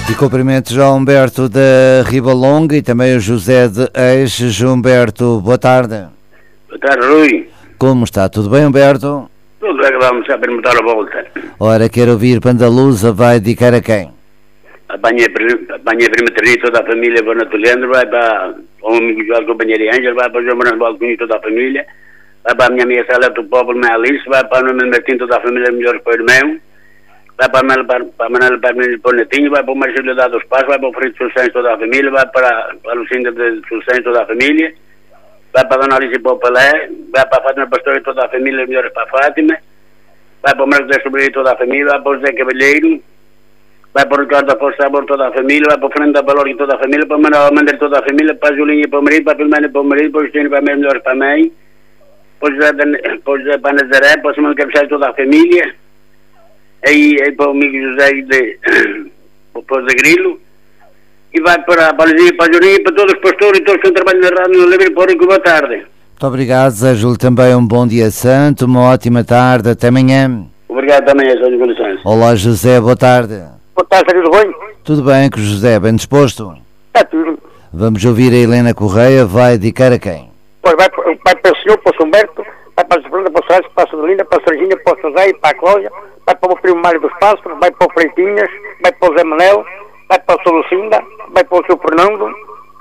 E cumprimentos ao Humberto da Ribalonga e também ao José de Eixes. Humberto, boa tarde. Boa tarde, Rui. Como está? Tudo bem, Humberto? Tudo é que vamos já perguntar a volta. Ora, quero ouvir Pandalusa, vai dedicar a quem? Apanhei a prima Teresa, toda a família, para Nato Leandro, vai para o amigo João, companheiro Ângelo, vai para o João Manuel Balcunho, toda a família, vai para a minha amiga Célia do Povo, minha Alice, vai para o Nuno Martim, toda a família, melhor para o irmão, vai para a Manela para o Netinho, vai para o Marcelo da dos Passos, vai para o Frito Sucens, toda a família, vai para a Lucinda de Sucens, toda a família, vai para a Dona Alice para o Palé, vai para a Fátima Pastor e toda a família, melhor para a Fátima, vai para o Marcos da Sobrinha e toda a família, vai para o José Cavalheiro, vai para o Ricardo da Força Sabor toda a família, vai para o Fernando da Valor e toda a família, para o Manuel Almander toda a família, para a Julinha e para o marido, para a Filomena e para o marido, para o Justino para a melhor para a mãe, para o José para a Nazaré, para o Simão Cabecel e toda a família, aí para o amigo José para o Zé Grilo, e vai para a Luzinha, para a Julinha, para todos os pastores e todos que trabalham na rádio no Livre, para o Rico, boa tarde. Muito obrigado, desejo-lhe também um bom dia santo, uma ótima tarde, até amanhã. Obrigado também, Sr. Condições. Olá, José, boa tarde. Boa tarde, tudo bem? Tudo bem, com o José, bem disposto? Está tudo. Vamos ouvir a Helena Correia, vai dedicar a quem? Pois vai para o senhor, para o São Humberto, vai para a Fernanda, para o Soares, para a Sodelinda, para a Serginha, para o José, para a Cláudia, vai para o primo Mário dos Pássaros, vai para o Freitinhas, vai para o Zé Manel, vai para o Sr. Lucinda, vai para o Sr. Fernando,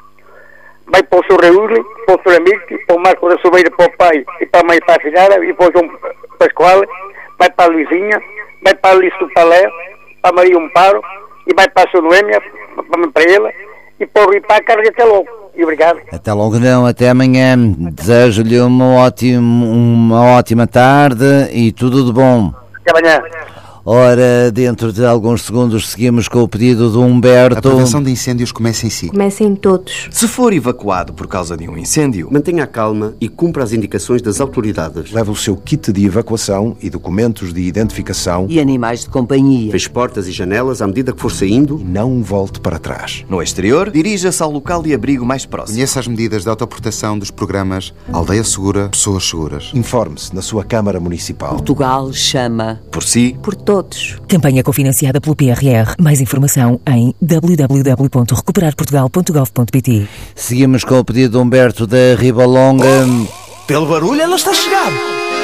vai para o Sr. Raul, para o Sr. Amigo, para o Marco da Sobeira, para o pai e para a mãe e para a filhada, e para o João Pascoal, vai para a Luizinha, vai para a Alice do Palé, para a Maria Amparo, e vai para a Sr. Noêmia, para ela, e para o Rui para a Carga, até logo. E obrigado. Até logo não, até amanhã. Desejo-lhe uma ótima tarde e tudo de bom. Até amanhã. Ora, dentro de alguns segundos seguimos com o pedido do Humberto. A prevenção de incêndios começa em si. Começa em todos. Se for evacuado por causa de um incêndio, mantenha a calma e cumpra as indicações das autoridades. Leve o seu kit de evacuação e documentos de identificação. E animais de companhia. Feche portas e janelas à medida que for saindo. E não volte para trás. No exterior, dirija-se ao local de abrigo mais próximo. Conheça as medidas de autoproteção dos programas Aldeia Segura, Pessoas Seguras. Informe-se na sua Câmara Municipal. Portugal chama por si, por todos. Campanha cofinanciada pelo PRR. Mais informação em www.recuperarportugal.gov.pt. Seguimos com o pedido do Humberto da Ribalonga. Pelo barulho ela está a chegar.